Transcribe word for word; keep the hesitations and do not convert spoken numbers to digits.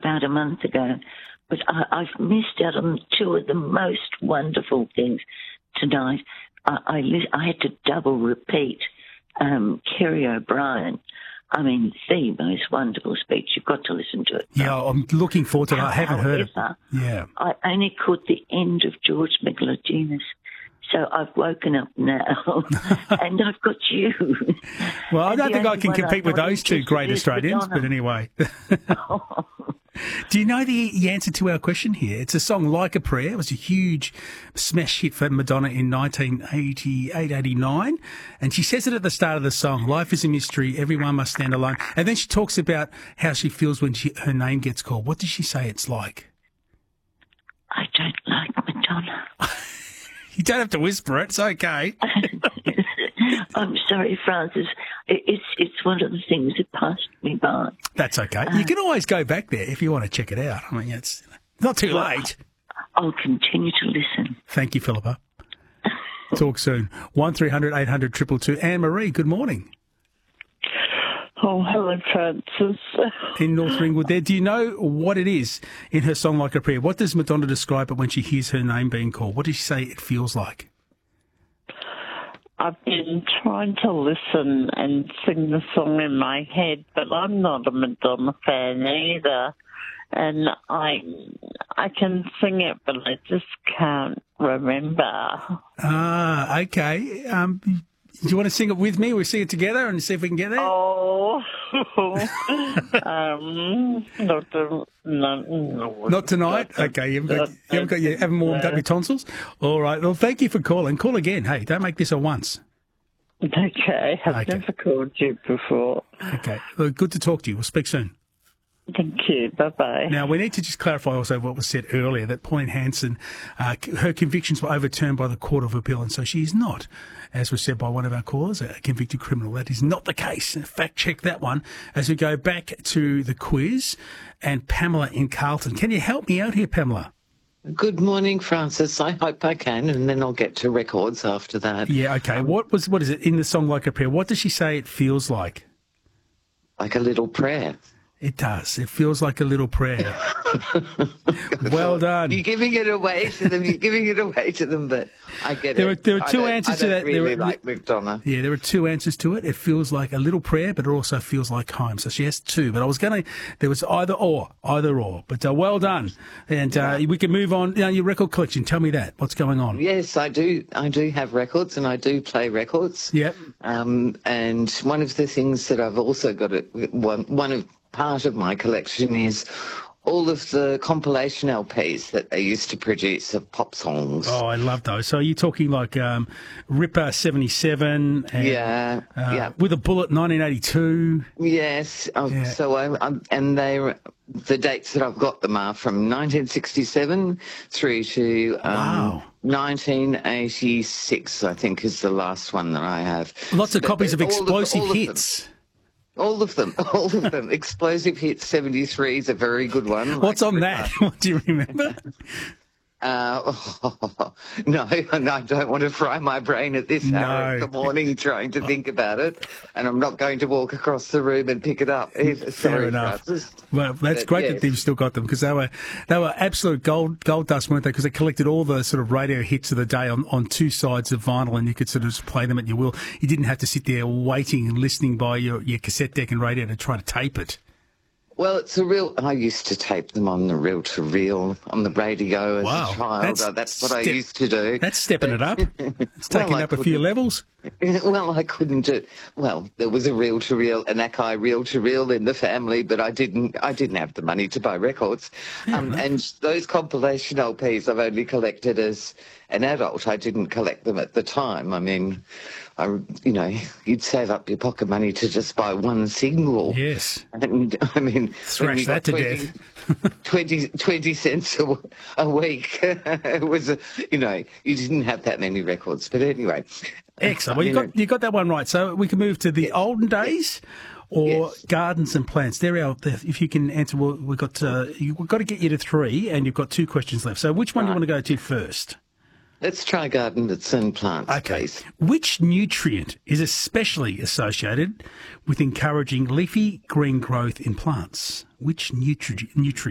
about a month ago, but I, I've missed out on two of the most wonderful things tonight. I, I, li- I had to double repeat um, Kerry O'Brien. I mean, the most wonderful speech. You've got to listen to it. Yeah, I'm looking forward to that. I haven't heard it. Yeah. I only caught the end of George Megalogenis. So I've woken up now, and I've got you. Well, I And don't the think I only can one compete I'm with not those two interested great is Australians, Madonna. but anyway. Oh. Do you know the, the answer to our question here? It's a song Like a Prayer. It was a huge smash hit for Madonna in nineteen eighty-eight, eighty-nine. And she says it at the start of the song, life is a mystery, everyone must stand alone. And then she talks about how she feels when she, her name gets called. What does she say it's like? I don't like Madonna. You don't have to whisper it. It's okay. I'm sorry, Francis. It- It's it's one of the things that passed me by. That's okay. You can always go back there if you want to check it out. I mean, it's not too late. I'll continue to listen. Thank you, Philippa. Talk soon. one three hundred eight hundred two two two. Anne-Marie, good morning. Oh, hello, Francis. In North Ringwood there. Do you know what it is in her song Like a Prayer? What does Madonna describe it when she hears her name being called? What does she say it feels like? I've been trying to listen and sing the song in my head, but I'm not a Madonna fan either. And I I can sing it, but I just can't remember. Ah, okay. Um, do you want to sing it with me? We'll sing it together and see if we can get there? Oh, um, not, to, no, no, Not tonight? Okay, you haven't got, you haven't, got, you haven't warmed up your tonsils? All right, well, thank you for calling. Call again. Hey, don't make this a once. Okay, I've Okay. never called you before. Okay, well, good to talk to you. We'll speak soon. Thank you. Bye-bye. Now, we need to just clarify also what was said earlier, that Pauline Hanson, uh, her convictions were overturned by the Court of Appeal, and so she is not, as was said by one of our callers, a convicted criminal. That is not the case. Fact check that one as we go back to the quiz. And Pamela in Carlton. Can you help me out here, Pamela? Good morning, Francis. I hope I can, and then I'll get to records after that. Yeah, okay. What was what is it in the song Like a Prayer? What does she say it feels like? Like a little prayer. It does. It feels like a little prayer. Well done. You're giving it away to them. You're giving it away to them, but I get There it. are- there are I two don't- answers I to don't that. There Really are- like Madonna. Yeah, there are two answers to it. It feels like a little prayer, but it also feels like home. So she has two. But I was going to, there was either or, either or. But uh, well done. And uh, we can move on. Now, your record collection, tell me that. What's going on? Yes, I do. I do have records, and I do play records. Yep. Um, and one of the things that I've also got, it, one one of part of my collection is all of the compilation L Ps that they used to produce of pop songs. Oh, I love those. So you're talking like um, Ripper seventy-seven. And, Yeah, uh, yeah. With a Bullet nineteen eighty-two. Yes. Oh, Yeah. So I, I'm, and they, the dates that I've got them are from nineteen sixty-seven through to um, Wow. nineteen eighty-six. I think is the last one that I have. Lots of But copies of all explosive all of them. hits. All of them, all of them. Explosive Hits seventy-three is a very good one. What's Like, on that? What do you remember? Uh, no, and I don't want to fry my brain at this hour of No. the morning trying to think about it, and I'm not going to walk across the room and pick it up. Either. Fair Sorry, enough. Francis. Well, that's But, great yes. that you've still got them because they were they were absolute gold gold dust, weren't they? Because they collected all the sort of radio hits of the day on, on two sides of vinyl, and you could sort of just play them at your will. You didn't have to sit there waiting and listening by your, your cassette deck and radio to try to tape it. Well, it's a real. I used to tape them on the reel-to-reel on the radio as Wow, a child. that's That's, that's what I step- used to do. That's stepping it up. It's Well, taking I up a few couldn't- levels. Well, I couldn't do. Well, there was a reel-to-reel, an Akai reel-to-reel in the family, but I didn't. I didn't have the money to buy records. Um, and those compilation L Ps I've only collected as an adult. I didn't collect them at the time. I mean, I, you know, you'd save up your pocket money to just buy one single. Yes. And I mean, when Thrash you that got to twenty, death. twenty, twenty cents a, a week, it was, a, you know, you didn't have that many records. But anyway. Excellent. Well, you you got you got that one right. So we can move to the olden days, or Yes. gardens and plants. They're out there. If you can answer, well, we've got uh, you- we've got to get you to three, and you've got two questions left. So which one do you want to go to first? Let's try gardens and plants, Okay. please. Which nutrient is especially associated with encouraging leafy green growth in plants? Which nutri- nutrient?